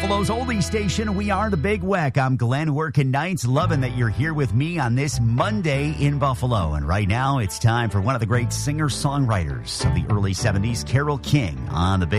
Buffalo's oldie station. We are the Big Weck. I'm Glenn, working nights, loving that you're here with me on this Monday in Buffalo. And right now, it's time for one of the great singer-songwriters of the early 70s, Carole King, on the Big